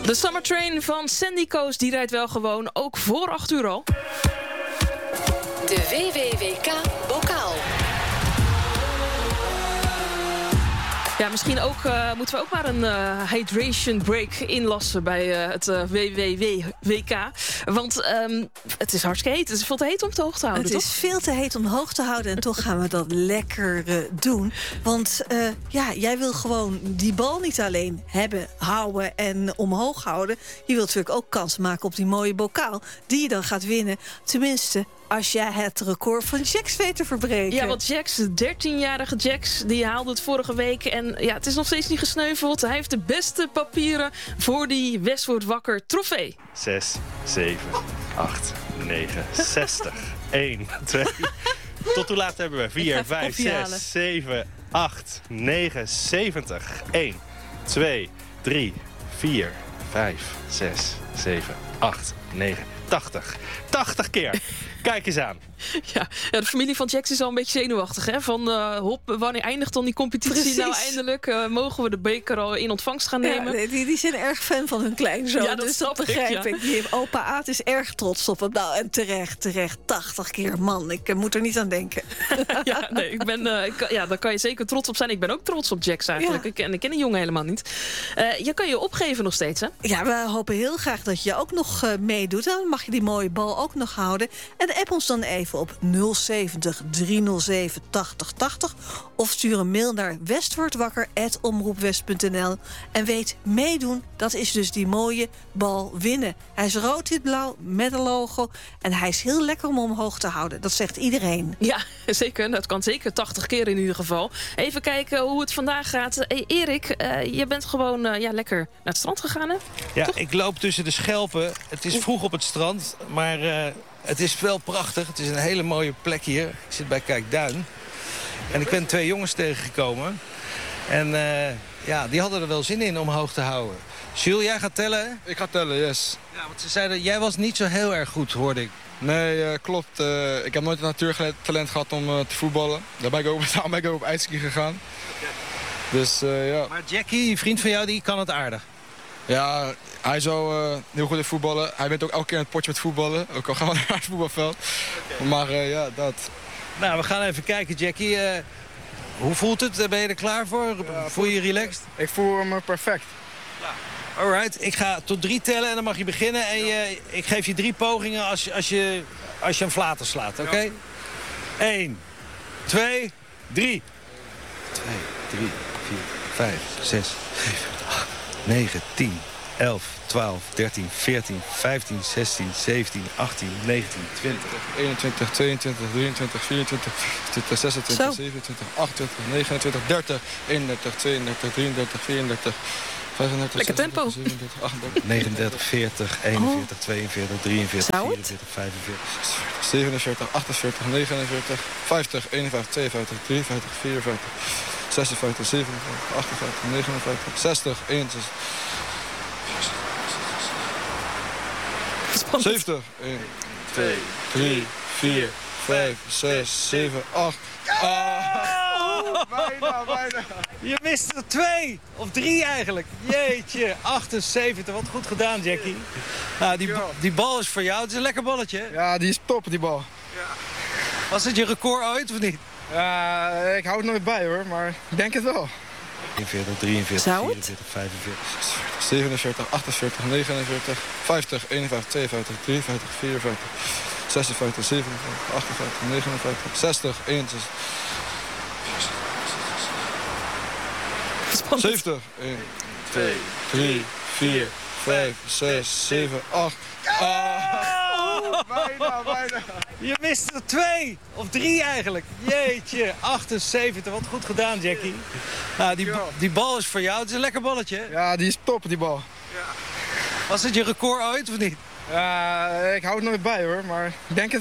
De Summer Train van Sandy Coast, die rijdt wel gewoon, ook voor 8 uur al. De WWWK-bokaal. Ja, misschien ook, moeten we ook maar een hydration break inlassen bij het WWWK. Want het is hartstikke heet. Het is veel te heet om het hoog te houden, Het toch? is veel te heet om hoog te houden en toch gaan we dat lekker doen. Want jij wil gewoon die bal niet alleen hebben, houden en omhoog houden. Je wilt natuurlijk ook kans maken op die mooie bokaal die je dan gaat winnen. Tenminste, als jij het record van Jax weet te verbreken. Ja, want Jax, de 13-jarige Jax, die haalde het vorige week. En ja, het is nog steeds niet gesneuveld. Hij heeft de beste papieren voor die West wordt wakker trofee. 6, 7, 8, 9, 60. 1, 2. Tot hoe laat hebben we? 4, 5, 6, 7, 8, 9, 70. 1, 2, 3, 4, 5, 6, 7, 8, 9, 80. 80 keer. Kijk eens aan. Ja, de familie van Jax is al een beetje zenuwachtig. Hè? Van hop, wanneer eindigt dan die competitie? Precies. Nou, eindelijk mogen we de beker al in ontvangst gaan nemen. Ja, die zijn erg fan van hun kleinzoon. Ja, dat dus snap dat ik, begrijp ja. ik. Die opa Aad is erg trots op hem. Nou, en terecht. 80 keer. Man, ik moet er niet aan denken. Ja, nee, daar kan je zeker trots op zijn. Ik ben ook trots op Jax eigenlijk. Ja. Ik ken die jongen helemaal niet. Je kan je opgeven nog steeds, hè? Ja, we hopen heel graag dat je ook nog meedoet. Dan mag je die mooie bal ook nog houden. En app ons dan even op 070 307 8080. Of stuur een mail naar westwordwakker@omroepwest.nl. En weet, meedoen, dat is dus die mooie bal winnen. Hij is rood, wit, blauw met een logo. En hij is heel lekker om omhoog te houden. Dat zegt iedereen. Ja, zeker. Dat kan zeker 80 keer in ieder geval. Even kijken hoe het vandaag gaat. Erik, je bent gewoon lekker naar het strand gegaan, hè? Ja, Toch? ik loop tussen de schelpen. Het is vroeg op het strand, maar het is wel prachtig. Het is een hele mooie plek hier. Ik zit bij Kijkduin. En ik ben 2 jongens tegengekomen. En die hadden er wel zin in om hoog te houden. Jules, jij gaat tellen, hè? Ik ga tellen, yes. Ja, want ze zeiden, jij was niet zo heel erg goed, hoorde ik. Nee, klopt. Ik heb nooit het natuurtalent gehad om te voetballen. Daar ben ik ook op ijsski gegaan. Dus ja. Maar Jackie, die vriend van jou, die kan het aardig. Ja, hij is wel heel goed in voetballen. Hij bent ook elke keer in het potje met voetballen. Ook al gaan we naar het voetbalveld. Okay. Maar ja, dat. Nou, we gaan even kijken, Jackie. Hoe voelt het? Ben je er klaar voor? Voel je je relaxed? Ik voel me perfect. Alright, ik ga tot 3 tellen en dan mag je beginnen. En ik geef je 3 pogingen als je een flater slaat, oké? Ja. 1, 2, 3. 2, 3, 4, 5, 6, 7, 8, 9, 10, 11, 12, 13, 14, 15, 16, 17, 18, 19, 20. 21, 22, 23, 24, 25, 26, 27, 28, 29, 30, 31, 32, 33, 34... 35, Lekker tempo. 37, 38, 39, 40, 41, 42, 43, Zou het? 44, 45, 47, 48, 49, 50, 51, 52, 53, 54, 56, 57, 58, 59, 60, 61, 70, 1, 2, 3, 4, 5, 6, 7, 8. Bijna. Je mist er 2 of 3 eigenlijk. Jeetje, 78. Wat goed gedaan, Jackie. Nou, die bal is voor jou. Het is een lekker balletje. Ja, die is top, die bal. Was het je record ooit of niet? Ja, ik hou het nooit bij hoor, maar ik denk het wel. 43, 43, Zou het? 44, 45. 47, 48, 49, 50, 51, 52, 53, 54, 56, 57, 58, 59, 60, 61, 70, 1, 2, 3, 4, 5, 6, 7, 8. Bijna. Je mist er 2 of 3 eigenlijk. Jeetje, 78. Wat goed gedaan, Jackie. Nou, die bal is voor jou. Het is een lekker balletje. Ja, die is top, die bal. Was het je record ooit of niet? Ja, ik hou het nooit bij hoor, maar ik denk het